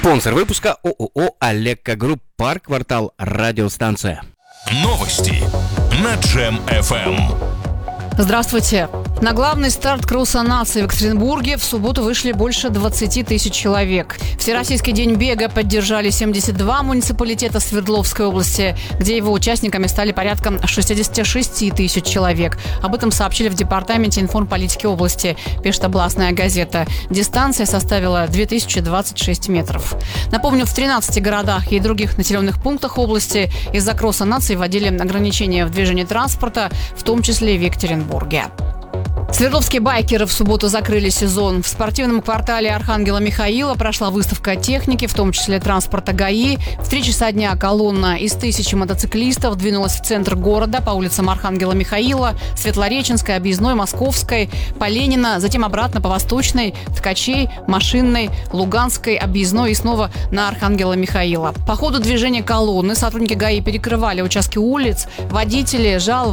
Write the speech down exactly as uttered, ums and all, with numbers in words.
Спонсор выпуска ООО «Алекко Групп», парк, квартал, радиостанция. Новости на Джем эф эм. Здравствуйте. На главный старт кросса нации в Екатеринбурге в субботу вышли больше двадцати тысяч человек. Всероссийский день бега поддержали семьдесят два муниципалитета Свердловской области, где его участниками стали порядка шестьдесят шесть тысяч человек. Об этом сообщили в департаменте информполитики области, пишет областная газета. Дистанция составила две тысячи двадцать шесть метров. Напомню, в тринадцати городах и других населенных пунктах области из-за кросса нации вводили ограничения в движении транспорта, в том числе и в Екатеринбурге. Свердловские байкеры в субботу закрыли сезон. В спортивном квартале Архангела Михаила прошла выставка техники, в том числе транспорта ГАИ. В три часа дня колонна из тысячи мотоциклистов двинулась в центр города по улицам Архангела Михаила, Светлореченской, Объездной, Московской, по Ленина, затем обратно по Восточной, Ткачей, Машинной, Луганской, Объездной и снова на Архангела Михаила. По ходу движения колонны сотрудники ГАИ перекрывали участки улиц, водители жаловались